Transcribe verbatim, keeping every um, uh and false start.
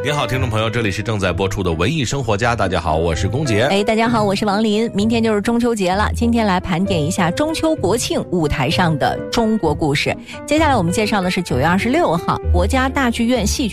您好，听众朋友，这里是正在播出的文艺生活家。大家好，我是龚杰。 哎，大家好，我是王林。明天就是中秋节了，今天来盘点一下中秋国庆舞台上的中国故事。接下来我们介绍的是九月二十六号国家大剧院戏剧